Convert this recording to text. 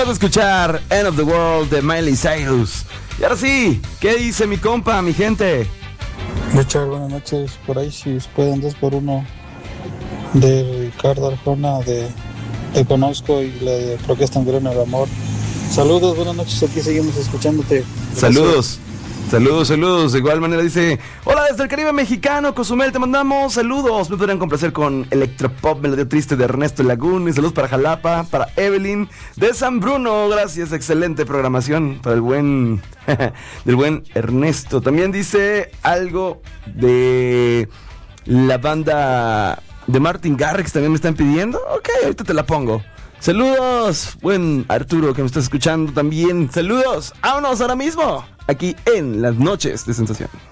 Vamos a escuchar End of the World de Miley Cyrus. Y ahora sí, ¿qué dice mi compa, mi gente? Richard, buenas noches. Por ahí si pueden 2x1 de Ricardo Arjona de Te Conozco y la de Creo que es tan grande el amor. Saludos, buenas noches, aquí seguimos escuchándote. Gracias. Saludos. De igual manera dice: hola desde el Caribe mexicano, Cozumel, te mandamos saludos. Me podrían complacer con Electropop, Melodía Triste de Ernesto Lagún. Y saludos para Jalapa, para Evelyn de San Bruno. Gracias, excelente programación para el buen del buen Ernesto. También dice algo de la banda de Martin Garrix, también me están pidiendo. Ok, ahorita te la pongo. Saludos, buen Arturo que me estás escuchando también. Saludos, vámonos ahora mismo, aquí en Las Noches de Sensación.